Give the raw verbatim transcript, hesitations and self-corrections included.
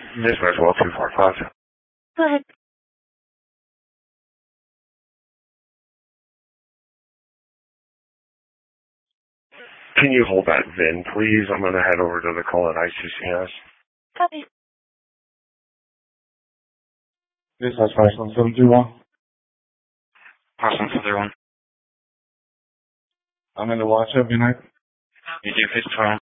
Miss Roswell, two four five. Go ahead. Can you hold that V I N, please? I'm going to head over to the call at I C C S. Copy. This is Person seven two one. Person seven two one. I'm in the watch every night. You do fifty-two.